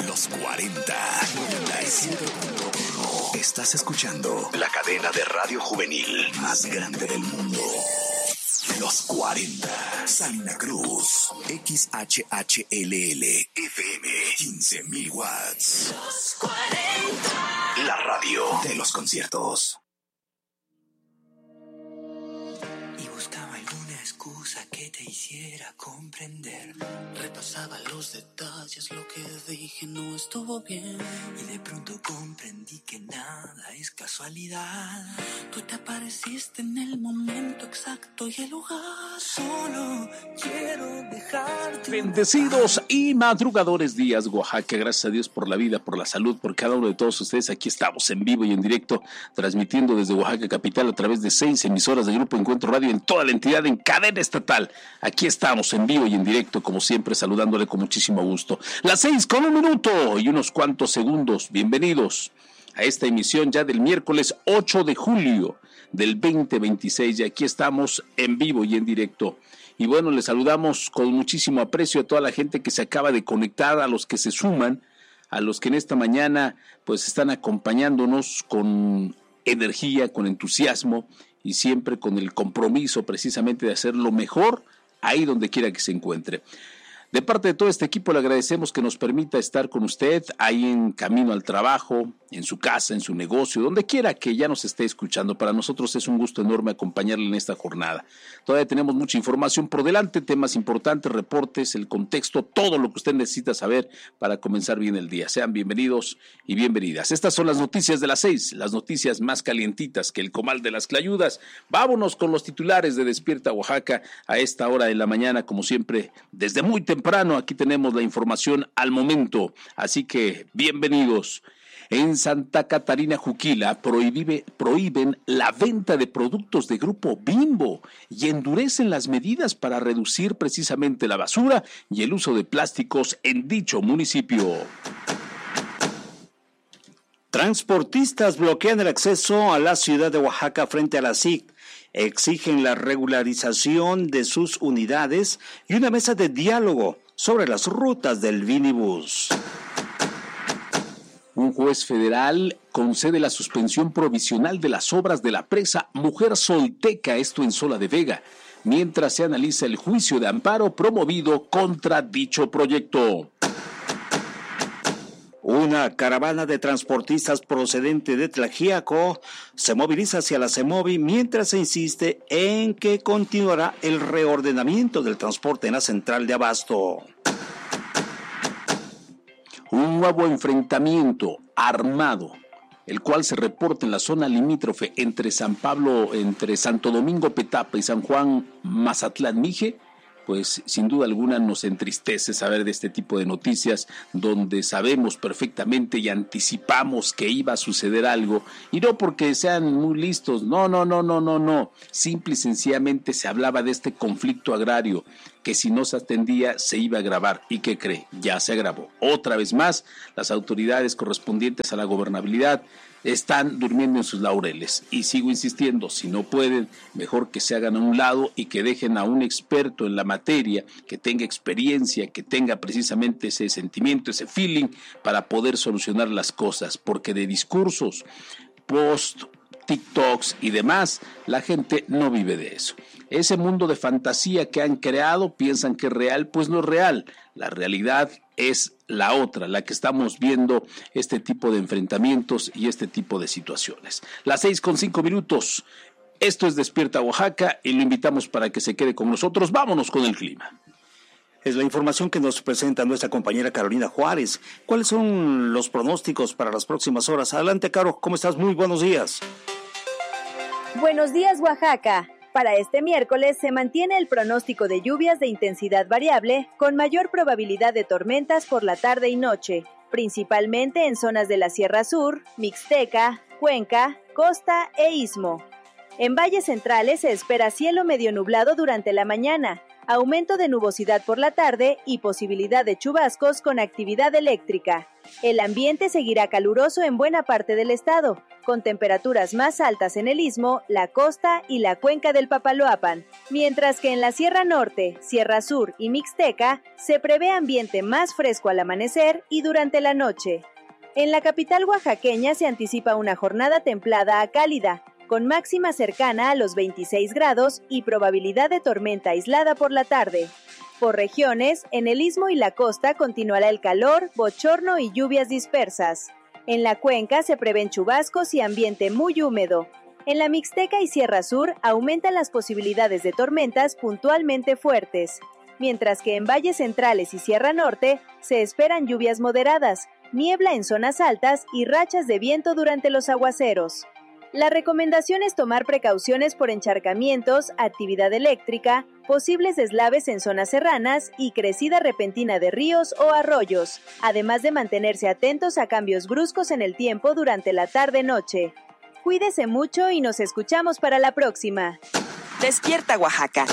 Los 40 97.1. Estás escuchando la cadena de radio juvenil más grande del mundo. Los 40. Salina Cruz. XHHLL FM. 15,000 watts. Los 40. La radio de los conciertos. Y buscaba alguna excusa que te hiciera comprender. Repasaba los detalles, lo que dije no estuvo bien. Y de pronto comprendí que nada es casualidad. Tú te apareciste en el momento exacto y el lugar. Solo quiero dejarte. Bendecidos y madrugadores días, Oaxaca. Gracias a Dios por la vida, por la salud, por cada uno de todos ustedes. Aquí estamos en vivo y en directo, transmitiendo desde Oaxaca capital a través de 6 emisoras de Grupo Encuentro Radio en toda la entidad, en cadena estatal. Aquí estamos en vivo y en directo, como siempre, saludándole con muchísimo gusto. Las 6:01 y unos cuantos segundos. Bienvenidos a esta emisión ya del miércoles 8 de julio del 2026. Y aquí estamos en vivo y en directo. Y bueno, les saludamos con muchísimo aprecio a toda la gente que se acaba de conectar, a los que se suman, a los que en esta mañana pues están acompañándonos con energía, con entusiasmo y siempre con el compromiso precisamente de hacer lo mejor ahí donde quiera que se encuentre. De parte de todo este equipo le agradecemos que nos permita estar con usted ahí en camino al trabajo, en su casa, en su negocio, donde quiera que ya nos esté escuchando. Para nosotros es un gusto enorme acompañarle en esta jornada. Todavía tenemos mucha información por delante, temas importantes, reportes, el contexto, todo lo que usted necesita saber para comenzar bien el día. Sean bienvenidos y bienvenidas. Estas son las noticias de las 6, las noticias más calientitas que el comal de las clayudas. Vámonos con los titulares de Despierta Oaxaca a esta hora de la mañana, como siempre, desde muy temprano. Aquí tenemos la información al momento, así que bienvenidos. En Santa Catarina Juquila prohíben la venta de productos de Grupo Bimbo y endurecen las medidas para reducir precisamente la basura y el uso de plásticos en dicho municipio. Transportistas bloquean el acceso a la ciudad de Oaxaca frente a la SIC. Exigen la regularización de sus unidades y una mesa de diálogo sobre las rutas del Vinibus. Un juez federal concede la suspensión provisional de las obras de la presa Mujer Solteca, esto en Sola de Vega, mientras se analiza el juicio de amparo promovido contra dicho proyecto. Una caravana de transportistas procedente de Tlaxiaco se moviliza hacia la CEMOVI mientras se insiste en que continuará el reordenamiento del transporte en la central de Abasto. Un nuevo enfrentamiento armado, el cual se reporta en la zona limítrofe entre Santo Domingo Petapa y San Juan Mazatlán Mije, pues sin duda alguna nos entristece saber de este tipo de noticias donde sabemos perfectamente y anticipamos que iba a suceder algo, y no porque sean muy listos, no, simple y sencillamente se hablaba de este conflicto agrario que si no se atendía se iba a agravar. ¿Y qué cree? Ya se agravó. Otra vez más, las autoridades correspondientes a la gobernabilidad están durmiendo en sus laureles. Y sigo insistiendo, si no pueden, mejor que se hagan a un lado y que dejen a un experto en la materia, que tenga experiencia, que tenga precisamente ese sentimiento, ese feeling para poder solucionar las cosas, porque de discursos, TikToks y demás, la gente no vive de eso. Ese mundo de fantasía que han creado, piensan que es real, pues no es real. La realidad es la otra, la que estamos viendo, este tipo de enfrentamientos y este tipo de situaciones. Las 6:05. Esto es Despierta Oaxaca y lo invitamos para que se quede con nosotros. Vámonos con el clima. Es la información que nos presenta nuestra compañera Carolina Juárez. ¿Cuáles son los pronósticos para las próximas horas? Adelante, Caro, ¿cómo estás? Muy buenos días. Buenos días, Oaxaca. Para este miércoles se mantiene el pronóstico de lluvias de intensidad variable con mayor probabilidad de tormentas por la tarde y noche, principalmente en zonas de la Sierra Sur, Mixteca, Cuenca, Costa e Istmo. En valles centrales se espera cielo medio nublado durante la mañana, aumento de nubosidad por la tarde y posibilidad de chubascos con actividad eléctrica. El ambiente seguirá caluroso en buena parte del estado, con temperaturas más altas en el Istmo, la costa y la cuenca del Papaloapan, mientras que en la Sierra Norte, Sierra Sur y Mixteca se prevé ambiente más fresco al amanecer y durante la noche. En la capital oaxaqueña se anticipa una jornada templada a cálida, con máxima cercana a los 26 grados y probabilidad de tormenta aislada por la tarde. Por regiones, en el Istmo y la costa continuará el calor, bochorno y lluvias dispersas. En la cuenca se prevén chubascos y ambiente muy húmedo. En la Mixteca y Sierra Sur aumentan las posibilidades de tormentas puntualmente fuertes, mientras que en valles centrales y Sierra Norte se esperan lluvias moderadas, niebla en zonas altas y rachas de viento durante los aguaceros. La recomendación es tomar precauciones por encharcamientos, actividad eléctrica, posibles deslaves en zonas serranas y crecida repentina de ríos o arroyos, además de mantenerse atentos a cambios bruscos en el tiempo durante la tarde-noche. Cuídese mucho y nos escuchamos para la próxima. Despierta Oaxaca.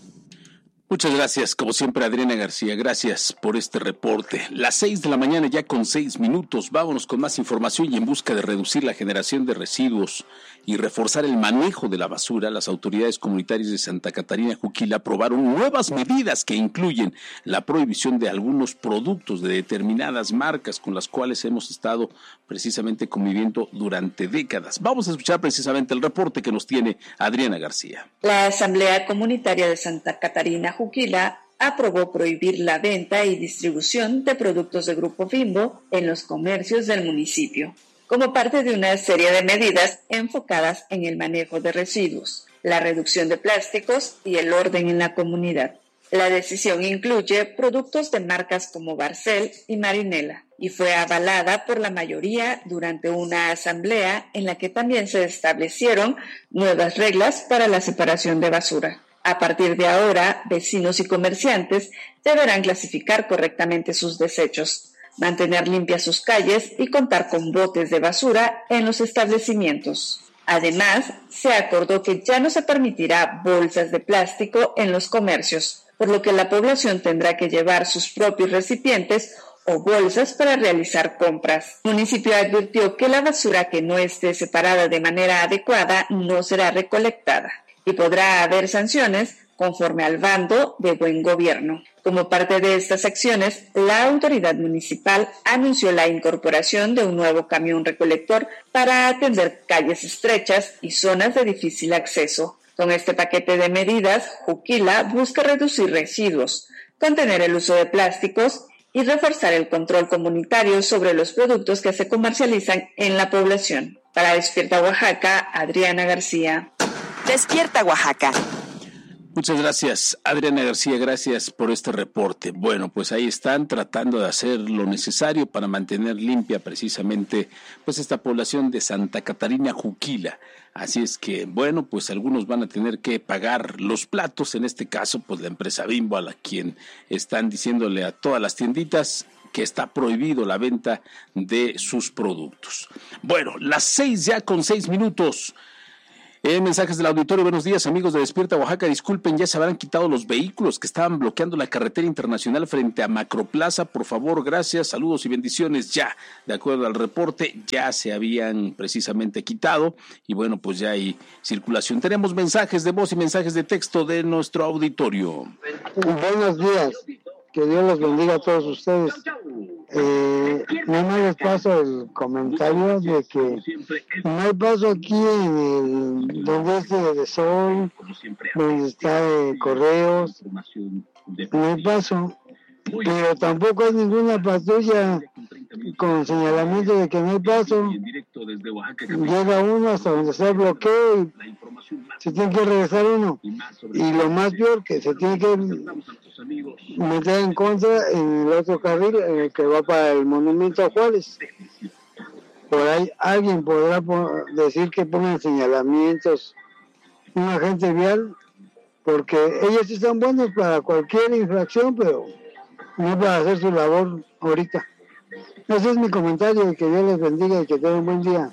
Muchas gracias, como siempre, Adriana García. Gracias por este reporte. Las 6 de la mañana ya con 6 minutos. Vámonos con más información y en busca de reducir la generación de residuos y reforzar el manejo de la basura, las autoridades comunitarias de Santa Catarina Juquila aprobaron nuevas medidas que incluyen la prohibición de algunos productos de determinadas marcas con las cuales hemos estado precisamente conviviendo durante décadas. Vamos a escuchar precisamente el reporte que nos tiene Adriana García. La Asamblea Comunitaria de Santa Catarina Juquila aprobó prohibir la venta y distribución de productos de Grupo Bimbo en los comercios del municipio, como parte de una serie de medidas enfocadas en el manejo de residuos, la reducción de plásticos y el orden en la comunidad. La decisión incluye productos de marcas como Barcel y Marinela y fue avalada por la mayoría durante una asamblea en la que también se establecieron nuevas reglas para la separación de basura. A partir de ahora, vecinos y comerciantes deberán clasificar correctamente sus desechos, mantener limpias sus calles y contar con botes de basura en los establecimientos. Además, se acordó que ya no se permitirá bolsas de plástico en los comercios, por lo que la población tendrá que llevar sus propios recipientes o bolsas para realizar compras. El municipio advirtió que la basura que no esté separada de manera adecuada no será recolectada y podrá haber sanciones conforme al bando de buen gobierno. Como parte de estas acciones, la autoridad municipal anunció la incorporación de un nuevo camión recolector para atender calles estrechas y zonas de difícil acceso. Con este paquete de medidas, Juquila busca reducir residuos, contener el uso de plásticos y reforzar el control comunitario sobre los productos que se comercializan en la población. Para Despierta Oaxaca, Adriana García. Despierta Oaxaca. Muchas gracias, Adriana García, gracias por este reporte. Bueno, pues ahí están tratando de hacer lo necesario para mantener limpia precisamente pues esta población de Santa Catarina Juquila. Así es que, bueno, pues algunos van a tener que pagar los platos, en este caso, pues la empresa Bimbo, a la quien están diciéndole a todas las tienditas que está prohibido la venta de sus productos. Bueno, las 6 ya con 6 minutos. Mensajes del auditorio. Buenos días, amigos de Despierta Oaxaca. Disculpen, ya se habrán quitado los vehículos que estaban bloqueando la carretera internacional frente a Macroplaza. Por favor, gracias, saludos y bendiciones. Ya, de acuerdo al reporte, ya se habían precisamente quitado y bueno, pues ya hay circulación. Tenemos mensajes de voz y mensajes de texto de nuestro auditorio. Buenos días, que Dios los bendiga a todos ustedes. No me les paso el comentario de que no hay paso aquí en el donde es de Sol, donde está Correos, no hay paso, pero tampoco hay ninguna patrulla con señalamiento de que no hay paso. Llega uno hasta donde está el bloqueo y se tiene que regresar uno, y lo más peor que se tiene que meter en contra en el otro carril, en el que va para el monumento a Juárez. Por ahí alguien podrá decir que pongan señalamientos, un agente vial, porque ellos están buenos para cualquier infracción, pero no para hacer su labor ahorita. Ese es mi comentario, y que Dios les bendiga y que tengan un buen día.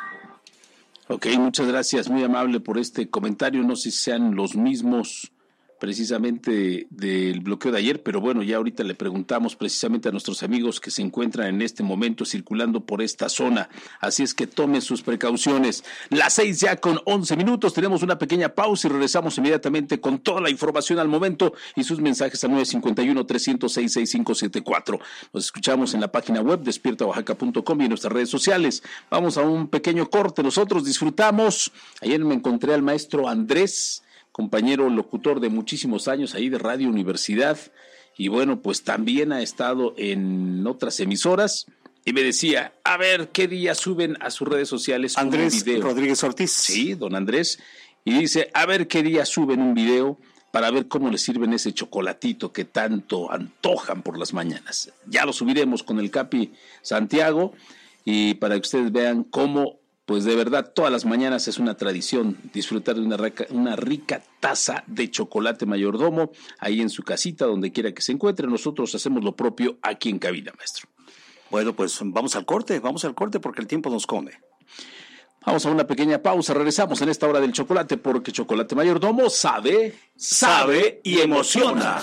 Ok, muchas gracias, muy amable por este comentario. No sé si sean los mismos precisamente del bloqueo de ayer, pero bueno, ya ahorita le preguntamos precisamente a nuestros amigos que se encuentran en este momento circulando por esta zona, así es que tomen sus precauciones. Las 6 ya con 11 minutos, tenemos una pequeña pausa y regresamos inmediatamente con toda la información al momento y sus mensajes al 951-306-6574. Nos escuchamos en la página web despiertaoaxaca.com y en nuestras redes sociales. Vamos a un pequeño corte, nosotros disfrutamos. Ayer me encontré al maestro Andrés, compañero locutor de muchísimos años ahí de Radio Universidad, y bueno, pues también ha estado en otras emisoras, y me decía, a ver, ¿qué día suben a sus redes sociales Andrés un video? Rodríguez Ortiz. Sí, don Andrés, y dice, a ver, ¿qué día suben un video para ver cómo le sirven ese chocolatito que tanto antojan por las mañanas? Ya lo subiremos con el Capi Santiago, y para que ustedes vean cómo pues de verdad todas las mañanas es una tradición disfrutar de una rica taza de chocolate mayordomo ahí en su casita, donde quiera que se encuentre. Nosotros hacemos lo propio aquí en cabina, maestro. Bueno, pues vamos al corte porque el tiempo nos come. Vamos a una pequeña pausa, regresamos en esta hora del chocolate, porque Chocolate Mayordomo sabe y emociona.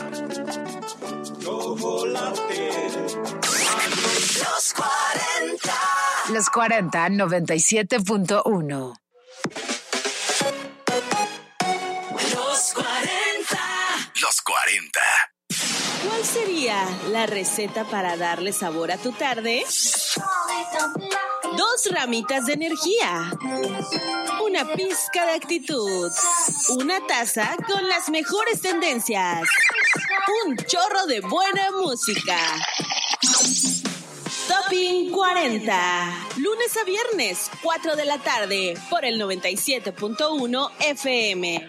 Chocolate. Los 40. Los 40, 97.1. Los 40. Los 40. ¿Cuál sería la receta para darle sabor a tu tarde? 2 ramitas de energía, una pizca de actitud, una taza con las mejores tendencias, un chorro de buena música. Topping 40, lunes a viernes, 4 de la tarde, por el 97.1 FM.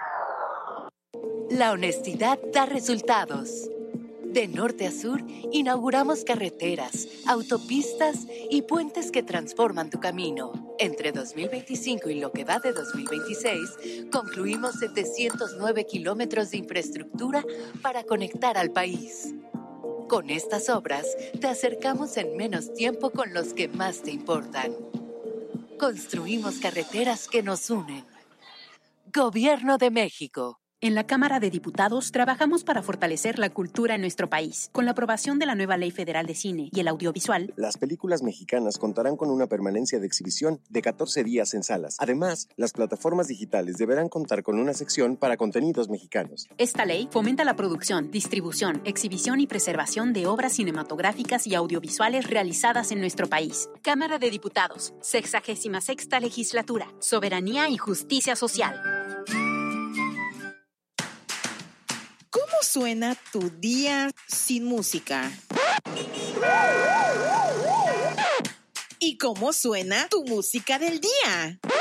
La honestidad da resultados. De norte a sur, inauguramos carreteras, autopistas y puentes que transforman tu camino. Entre 2025 y lo que va de 2026, concluimos 709 kilómetros de infraestructura para conectar al país. Con estas obras, te acercamos en menos tiempo con los que más te importan. Construimos carreteras que nos unen. Gobierno de México. En la Cámara de Diputados trabajamos para fortalecer la cultura en nuestro país. Con la aprobación de la nueva Ley Federal de Cine y el Audiovisual, las películas mexicanas contarán con una permanencia de exhibición de 14 días en salas. Además, las plataformas digitales deberán contar con una sección para contenidos mexicanos. Esta ley fomenta la producción, distribución, exhibición y preservación de obras cinematográficas y audiovisuales realizadas en nuestro país. Cámara de Diputados, 66ª Legislatura, Soberanía y Justicia Social. ¿Cómo suena tu día sin música? ¿Y cómo suena tu música del día?